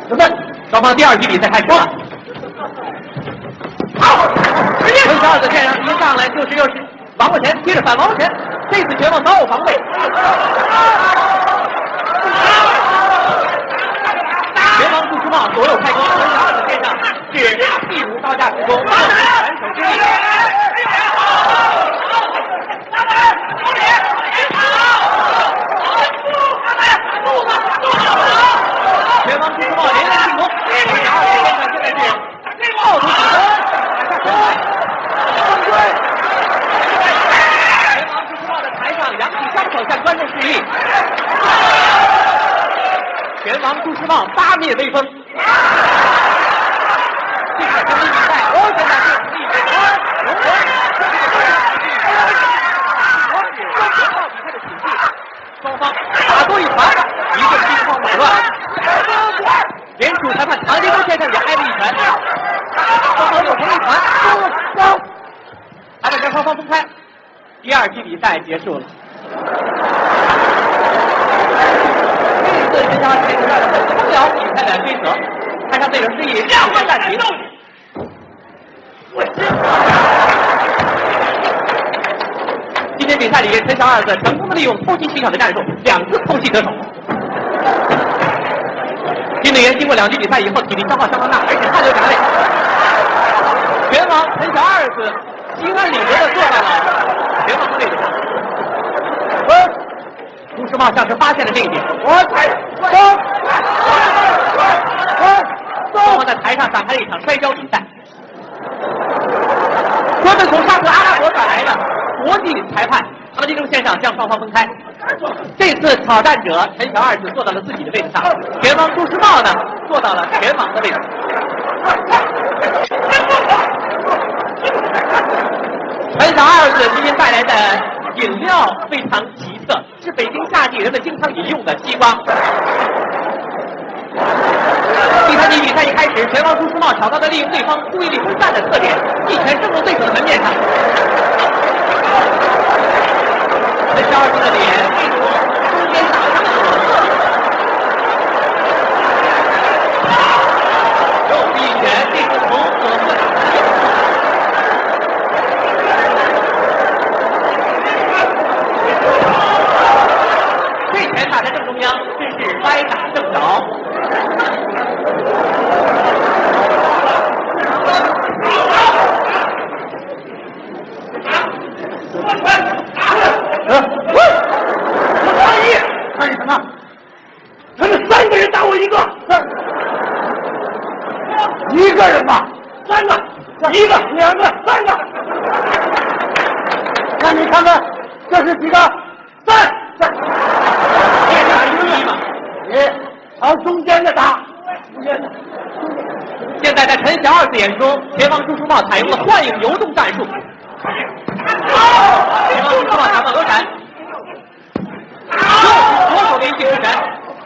准备，双方第2局比赛开始了。好，陈小二的先生一上来就是又是王过前，接着反王过前，这次拳王早有防备。拳王朱时茂左右开弓，陈小二的先生是替如刀架之中，反手之力。拳王朱时茂连连进攻，陈小二的先生现在是抱头起攻，拳王朱时茂的台上扬起双手向观众示意。拳王朱时茂八面威风。这场成绩比赛，现在是双方打作一团，一阵兵荒马乱。联署裁判唐金东先生也挨了一拳，双方又成一团。裁判将双方分开，第2局比赛结束了。这次陈小二开始很不了比赛的规则，台上队友示意2分暂停。今天比赛里，陈小二子成功的利用偷袭技巧的战术，2次偷袭得手。金队员经过2局比赛以后，体力消耗相当大，而且汗流浃背。拳王陈小二子心安理得的坐到了拳王的位置上。朱时茂像是发现了这一点，双方在台上展开了一场摔跤比赛。专门从沙特阿拉伯转来的国际裁判唐金东先生将双方分开。这次挑战者陈小二子坐到了自己的位置上，拳王朱时茂呢坐到了拳王的位置。陈小二子今天带来的饮料非常奇特，是北京夏季人们经常饮用的西瓜。第3局比赛一开始，拳王朱时茂巧妙地利用对方注意力分散的特点，一拳正中对手的门面上。陈小二子的脸被中间打上了又是一拳，这次从左侧打上。这拳打在正中央，真是歪打正着。看什么？他们3个人打我1个，1个人吧，3个，1个、2个、3个。那你看看，这是几个？3。这打1个嘛？你朝中间的打，中间的。现在在陈小二子眼中，拳王朱时茂采用了幻影游动战术。拳王朱时茂打到鹅闪。左手连续出拳，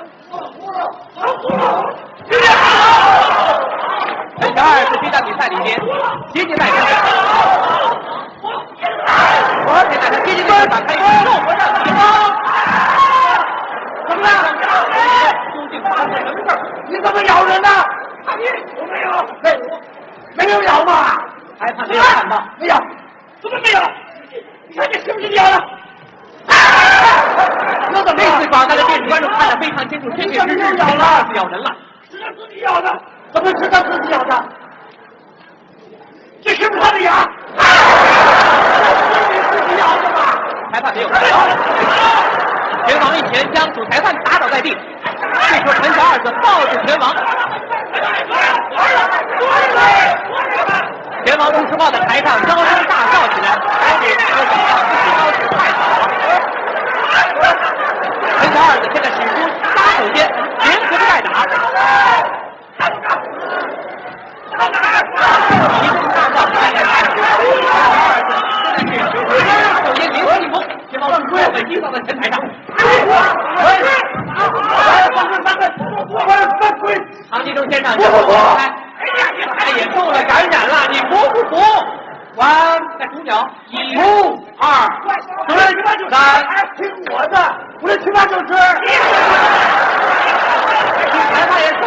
陈小二子这场比赛里面接近带分。现在他接近对手打开一个肉搏战的前方，怎么样？究竟发生什么事儿？你怎么咬人呢？我没有，没有咬吧？裁判没有看到，没有，怎么没有？你看这是不是咬了？这次广大的电视观众看得非常清楚，确确实实陈小二子咬人了，是他自己咬的，怎么是他自己咬的？这是不是他的牙？是你自己咬的吧？裁判没有看到，拳王一拳将主裁判打倒在地。这时候陈小二子抱住拳王，拳王朱时茂的台上高声大叫起来，而且他感到自己招式太好了。陈小二子现在使出杀手锏，联合的带打，一声大叫，陈小二子真的是杀手锏联合进攻，拳王朱时茂被击倒在前台上。唐金东先生就不开，他也受了感染了，你服不服？完，再5秒，1、2、3，听我的，不是听他就吃。裁判也。